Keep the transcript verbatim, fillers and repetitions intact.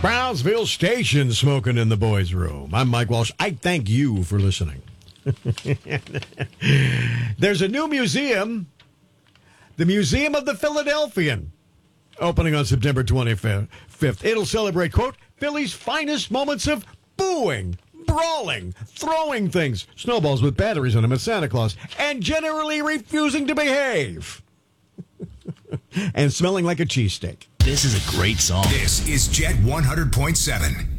Brownsville Station smoking in the boys' room. I'm Mike Walsh. I thank you for listening. There's a new museum, the Museum of the Philadelphian, opening on September twenty-fifth. It'll celebrate, quote, Philly's finest moments of booing, brawling, throwing things, snowballs with batteries in them at Santa Claus, and generally refusing to behave. And smelling like a cheesesteak. This is a great song. This is Jet one hundred point seven.